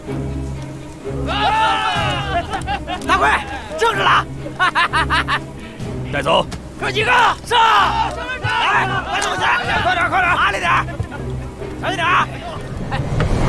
大贵，正着了！ 带走。 哥几个上！来，快动起来！快点，快